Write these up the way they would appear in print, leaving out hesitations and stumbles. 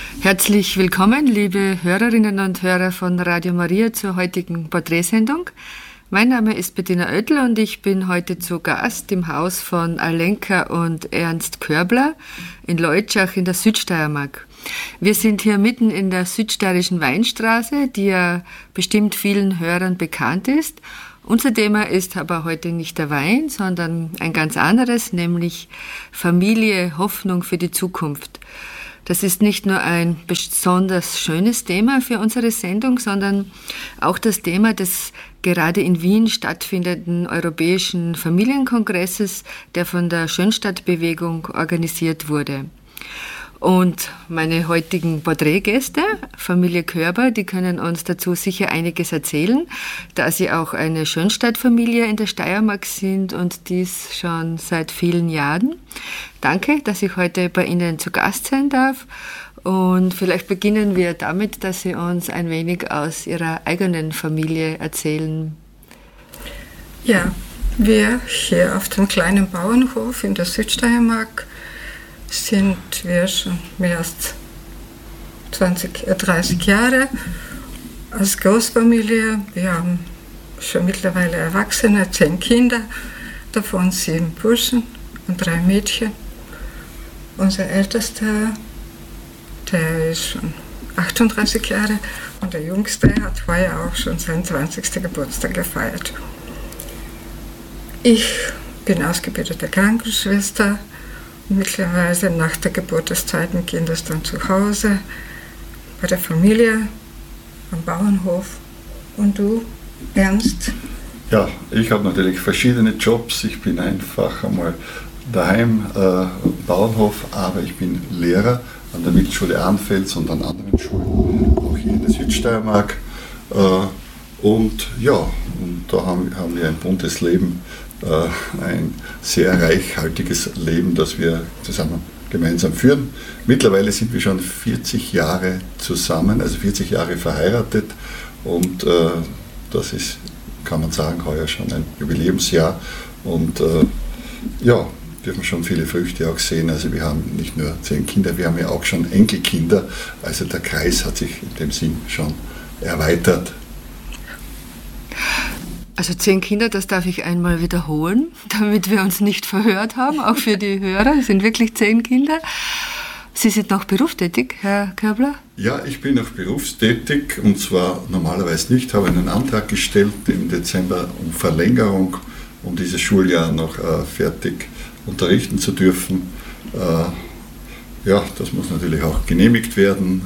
Herzlich willkommen, liebe Hörerinnen und Hörer von Radio Maria zur heutigen Porträtsendung. Mein Name ist Bettina Oettel und ich bin heute zu Gast im Haus von Alenka und Ernst Körbler in Leutschach in der Südsteiermark. Wir sind hier mitten in der südsteirischen Weinstraße, die ja bestimmt vielen Hörern bekannt ist. Unser Thema ist aber heute nicht der Wein, sondern ein ganz anderes, nämlich Familie, Hoffnung für die Zukunft. Das ist nicht nur ein besonders schönes Thema für unsere Sendung, sondern auch das Thema des gerade in Wien stattfindenden Europäischen Familienkongresses, der von der Schönstadtbewegung organisiert wurde. Und meine heutigen Porträtgäste, Familie Körber, die können uns dazu sicher einiges erzählen, da sie auch eine Schönstadtfamilie in der Steiermark sind und dies schon seit vielen Jahren. Danke, dass ich heute bei Ihnen zu Gast sein darf. Und vielleicht beginnen wir damit, dass Sie uns ein wenig aus Ihrer eigenen Familie erzählen. Ja, wir hier auf dem kleinen Bauernhof in der Südsteiermark sind wir schon mehr als 30 Jahre als Großfamilie. Wir haben schon mittlerweile Erwachsene, 10 Kinder, davon 7 Burschen und 3 Mädchen. Unser Ältester, der ist schon 38 Jahre und der Jüngste hat heuer auch schon seinen 20. Geburtstag gefeiert. Ich bin ausgebildete Krankenschwester. Mittlerweile nach der Geburt des zweiten Kindes dann zu Hause, bei der Familie, am Bauernhof. Und du, Ernst? Ja, ich habe natürlich verschiedene Jobs. Ich bin einfach einmal daheim am Bauernhof, aber ich bin Lehrer an der Mittelschule Arnfels und an anderen Schulen, auch hier in der Südsteiermark. Und ja, und da haben wir ein buntes Leben. Ein sehr reichhaltiges Leben, das wir zusammen gemeinsam führen. Mittlerweile sind wir schon 40 Jahre zusammen, also 40 Jahre verheiratet und das ist, kann man sagen, heuer schon ein Jubiläumsjahr und ja, dürfen schon viele Früchte auch sehen. Also wir haben nicht nur 10 Kinder, wir haben ja auch schon Enkelkinder, also der Kreis hat sich in dem Sinn schon erweitert. Also 10 Kinder, das darf ich einmal wiederholen, damit wir uns nicht verhört haben, auch für die Hörer. Es sind wirklich 10 Kinder. Sie sind noch berufstätig, Herr Körbler? Ja, ich bin noch berufstätig und zwar normalerweise nicht. Ich habe einen Antrag gestellt im Dezember um Verlängerung, um dieses Schuljahr noch fertig unterrichten zu dürfen. Ja, das muss natürlich auch genehmigt werden.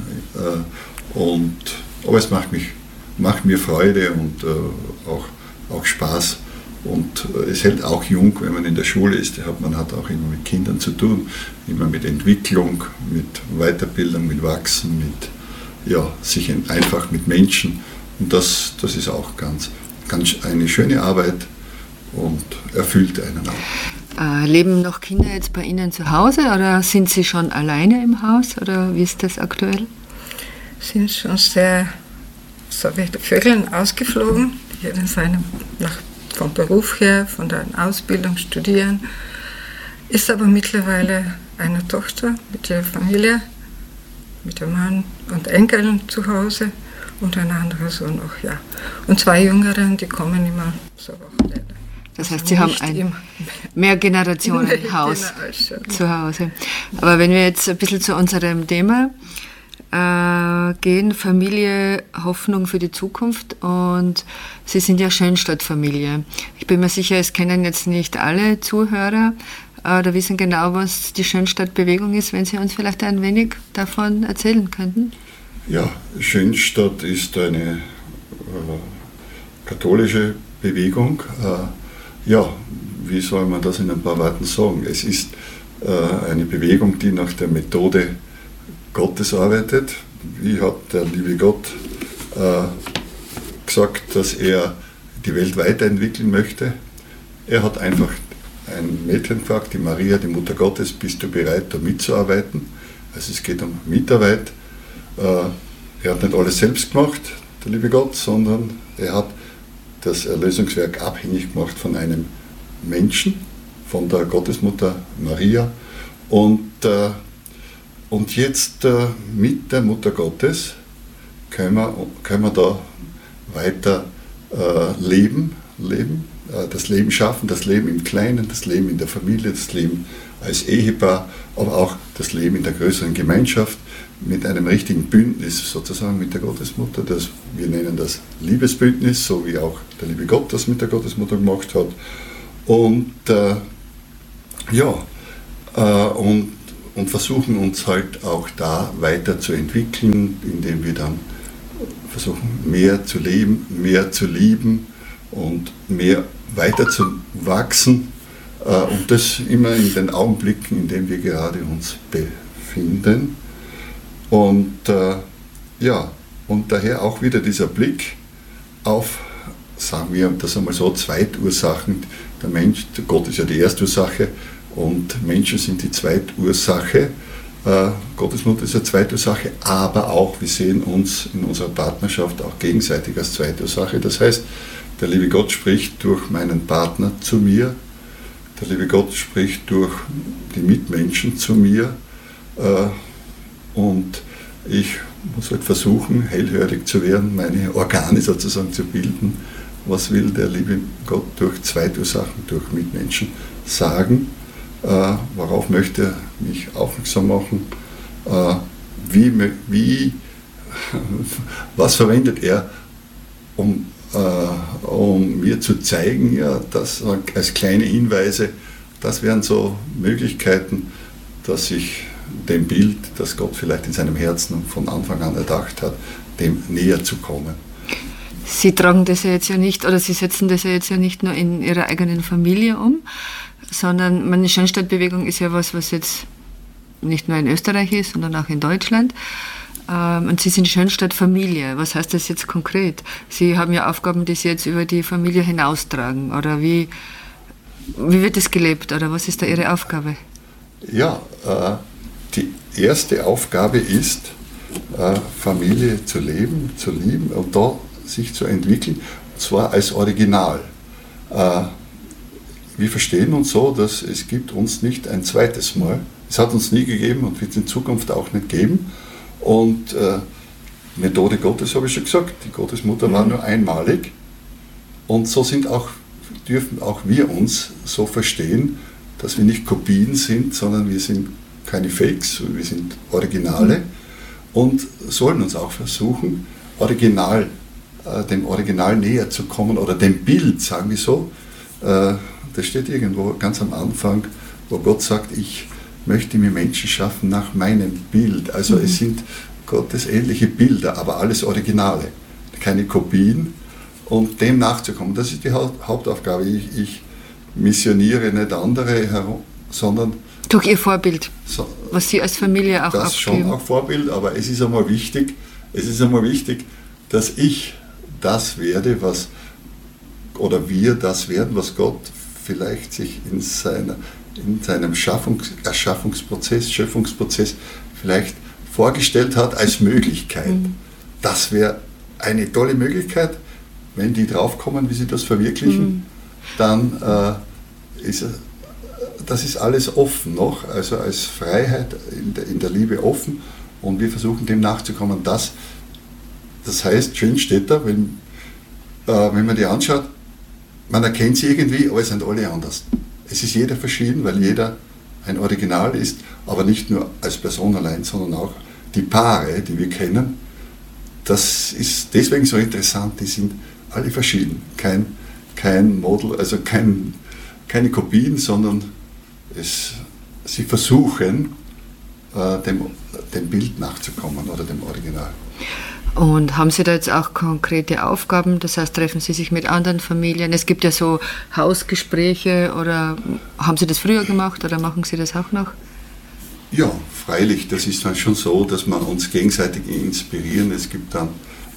Aber es macht mir Freude und auch Spaß und es hält auch jung, wenn man in der Schule ist. Man hat auch immer mit Kindern zu tun, immer mit Entwicklung, mit Weiterbildung, mit Wachsen, sich einfach mit Menschen und das ist auch ganz eine schöne Arbeit und erfüllt einen auch. Leben noch Kinder jetzt bei Ihnen zu Hause oder sind Sie schon alleine im Haus oder wie ist das aktuell? Sind schon sehr, so wie die Vögel, ausgeflogen. Jeder vom Beruf her, von der Ausbildung, studieren, ist aber mittlerweile eine Tochter mit ihrer Familie, mit dem Mann und Enkeln zu Hause und ein anderer Sohn noch, ja. Und 2 Jüngeren, die kommen immer so Wochenende. Das heißt, Sie haben ein Mehrgenerationenhaus zu Hause. Aber wenn wir jetzt ein bisschen zu unserem Thema gehen, Familie, Hoffnung für die Zukunft und Sie sind ja Schönstadtfamilie. Ich bin mir sicher, es kennen jetzt nicht alle Zuhörer oder wissen genau, was die Schönstadtbewegung ist, wenn Sie uns vielleicht ein wenig davon erzählen könnten. Ja, Schönstadt ist eine katholische Bewegung. Ja, wie soll man das in ein paar Worten sagen? Es ist eine Bewegung, die nach der Methode Gottes arbeitet. Wie hat der liebe Gott gesagt, dass er die Welt weiterentwickeln möchte? Er hat einfach ein Mädchen gefragt, die Maria, die Mutter Gottes, bist du bereit, da mitzuarbeiten? Also es geht um Mitarbeit. Er hat nicht alles selbst gemacht, der liebe Gott, sondern er hat das Erlösungswerk abhängig gemacht von einem Menschen, von der Gottesmutter Maria. Und Und jetzt mit der Mutter Gottes können wir da weiter leben, das Leben schaffen, das Leben im Kleinen, das Leben in der Familie, das Leben als Ehepaar, aber auch das Leben in der größeren Gemeinschaft mit einem richtigen Bündnis sozusagen mit der Gottesmutter. Wir nennen das Liebesbündnis, so wie auch der liebe Gott das mit der Gottesmutter gemacht hat. Und und versuchen uns halt auch da weiterzuentwickeln, indem wir dann versuchen, mehr zu leben, mehr zu lieben und mehr weiter zu wachsen. Und das immer in den Augenblicken, in denen wir gerade uns befinden. Und und daher auch wieder dieser Blick auf, sagen wir das einmal so, Zweitursachen. Der Mensch, Gott ist ja die Erstursache und Menschen sind die Zweitursache. Gottesmutter ist eine Zweitursache, aber auch, wir sehen uns in unserer Partnerschaft auch gegenseitig als Zweitursache. Das heißt, der liebe Gott spricht durch meinen Partner zu mir, der liebe Gott spricht durch die Mitmenschen zu mir und ich muss halt versuchen, hellhörig zu werden, meine Organe sozusagen zu bilden. Was will der liebe Gott durch Zweitursachen, durch Mitmenschen sagen? Worauf möchte er mich aufmerksam machen? Was verwendet er, um mir zu zeigen, ja, das als kleine Hinweise, das wären so Möglichkeiten, dass ich dem Bild, das Gott vielleicht in seinem Herzen von Anfang an erdacht hat, dem näher zu kommen. Sie tragen das ja jetzt ja nicht, oder Sie setzen das ja jetzt ja nicht nur in Ihrer eigenen Familie um, sondern meine Schönstadtbewegung ist ja was jetzt nicht nur in Österreich ist, sondern auch in Deutschland. Und Sie sind Schönstadtfamilie. Was heißt das jetzt konkret? Sie haben ja Aufgaben, die Sie jetzt über die Familie hinaustragen. Oder wie wird das gelebt? Oder was ist da Ihre Aufgabe? Ja, die erste Aufgabe ist, Familie zu leben, zu lieben und da sich zu entwickeln, und zwar als Original. Wir verstehen uns so, dass es gibt uns nicht ein zweites Mal. Es hat uns nie gegeben und wird es in Zukunft auch nicht geben. Und Methode Gottes habe ich schon gesagt, die Gottesmutter war nur einmalig. Und so dürfen auch wir uns so verstehen, dass wir nicht Kopien sind, sondern wir sind keine Fakes, wir sind Originale und sollen uns auch versuchen, dem Original näher zu kommen oder dem Bild, sagen wir so. Das steht irgendwo ganz am Anfang, wo Gott sagt, ich möchte mir Menschen schaffen nach meinem Bild. Also es sind gottesähnliche Bilder, aber alles Originale, keine Kopien. Und dem nachzukommen, das ist die Hauptaufgabe. Ich missioniere nicht andere herum, sondern durch Ihr Vorbild, was Sie als Familie auch abgeben. Das schon auch Vorbild, aber es ist einmal wichtig, dass ich das werde, wir das werden, was Gott vielleicht sich in seinem Schöpfungsprozess vielleicht vorgestellt hat als Möglichkeit. Das wäre eine tolle Möglichkeit, wenn die draufkommen, wie sie das verwirklichen, dann das ist alles offen noch, also als Freiheit in der Liebe offen und wir versuchen dem nachzukommen. Das heißt, schön steht da, wenn man die anschaut, man erkennt sie irgendwie, aber es sind alle anders. Es ist jeder verschieden, weil jeder ein Original ist, aber nicht nur als Person allein, sondern auch die Paare, die wir kennen. Das ist deswegen so interessant, die sind alle verschieden. Kein Model, also keine Kopien, sondern sie versuchen, dem Bild nachzukommen oder dem Original. Und haben Sie da jetzt auch konkrete Aufgaben? Das heißt, treffen Sie sich mit anderen Familien? Es gibt ja so Hausgespräche, oder haben Sie das früher gemacht oder machen Sie das auch noch? Ja, freilich. Das ist dann schon so, dass wir uns gegenseitig inspirieren. Es gibt dann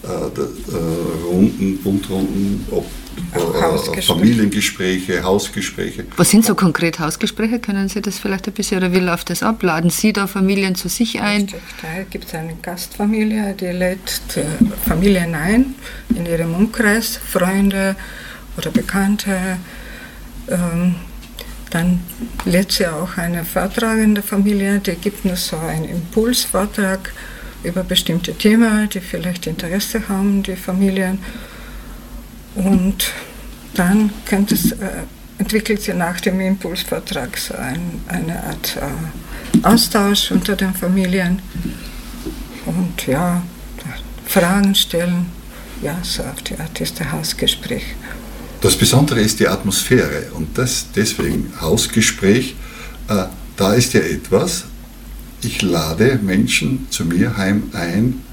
Bundrunden, Familiengespräche, Hausgespräche. Was sind so konkret Hausgespräche? Können Sie das vielleicht ein bisschen, oder wie läuft das ab? Laden Sie da Familien zu sich ein? Da gibt es eine Gastfamilie, die lädt Familien ein, in ihrem Umkreis, Freunde oder Bekannte. Dann lädt sie auch eine vortragende Familie, die gibt nur so einen Impulsvortrag über bestimmte Themen, die vielleicht Interesse haben, die Familien. Und dann entwickelt sie nach dem Impulsvortrag so eine Art Austausch unter den Familien und ja, Fragen stellen. Ja, so auf die Art ist der Hausgespräch. Das Besondere ist die Atmosphäre und deswegen Hausgespräch, da ist ja etwas, ich lade Menschen zu mir heim ein,